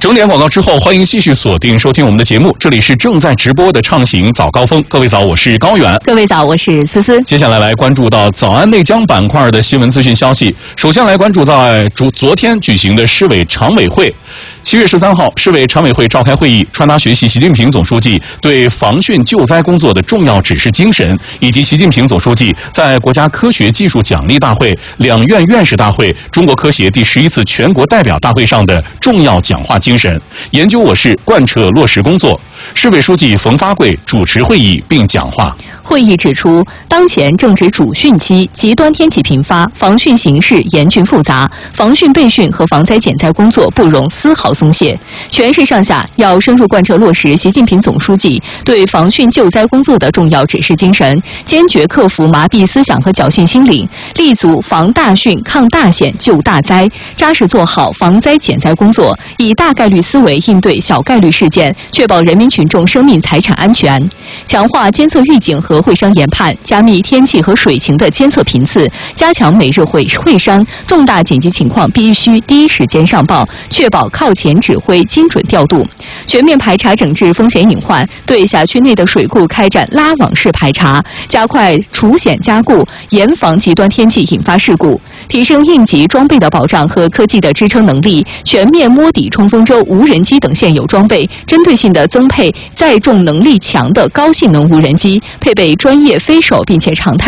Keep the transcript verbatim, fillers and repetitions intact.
整点广告之后，欢迎继续锁定收听我们的节目，这里是正在直播的畅行早高峰。各位早，我是高远。 各位早，我是思思。 接下来来关注到早安内江板块的新闻资讯消息。首先来关注在昨昨天举行的市委常委会。七月十三号，市委常委会召开会议，传达学习习近平总书记对防汛救灾工作的重要指示精神，以及习近平总书记在国家科学技术奖励大会、两院院士大会、中国科协第十一次全国代表大会上的重要讲话精神，研究我市贯彻落实工作。市委书记冯发贵主持会议并讲话。 会议指出，当前正值主汛期，极端天气频发，防汛形势严峻复杂，防汛备汛和防灾减灾工作不容丝毫松懈。全市上下要深入贯彻落实习近平总书记对防汛救灾工作的重要指示精神，坚决克服麻痹思想和侥幸心理，立足防大汛、抗大险、救大灾，扎实做好防灾减灾工作，以大概率思维应对小概率事件，确保人民群众生命财产安全。强化监测预警和会商研判，加密天气和水情的监测频次，加强每日会会商，重大紧急情况必须第一时间上报，确保靠前指挥、精准调度。全面排查整治风险隐患，对辖区内的水库开展拉网式排查，加快除险加固，严防极端天气引发事故。提升应急装备的保障和科技的支撑能力，全面摸底冲锋舟、无人机等现有装备，针对性的增配载重能力强的高性能无人机，配备专业飞手并且常态